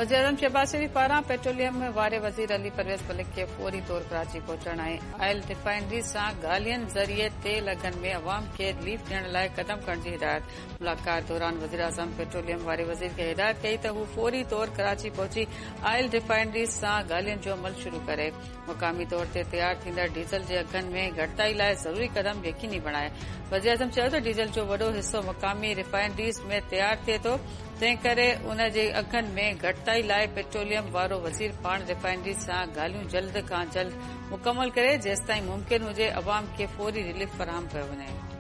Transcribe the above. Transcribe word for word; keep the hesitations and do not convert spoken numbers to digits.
वज़ीर-ए-आज़म शहबाज शरीफ पारां पेट्रोलियम वारे वज़ीर अली परवेज़ मलिक खे फौरी तौर कराची पहुचण ऐं ऑयल रिफाइनरीज़ सां ॻाल्हियुनि ज़रिए तेल अघनि में अवाम खे रिलीफ ॾियण लाइ क़दम खणण जी हिदायत। मुलाक़ात दौरान वज़ीर-ए-आज़म पेट्रोलियम वारे वज़ीर खे हिदायत कई त हू फौरी तौर कराची पहुची ऑयल रिफाइनरीज़ सां ॻाल्हियुनि जो अमल शुरू करे। मुक़ामी तौर ते तयार थींदड़ डीज़ल जे अघनि में घटिताई लाइ ज़रूरी क़दम यकीनी बणाए। वज़ीर-ए-आज़म चयो त डीज़ल जो वॾो हिसो मुक़ामी रिफाइनरीज़ में तयार थिए थो, तंहिं करे उन जे अघनि में घटिताई लाइ पेट्रोलियम वारो वज़ीर पाण रिफाइनरीज़ सां ॻाल्हियूं जल्द खां जल्द मुकमल करे जेसिताईं मुमकिन हुजे अवाम खे फौरी रिलीफ फ़राहम कयो वञे।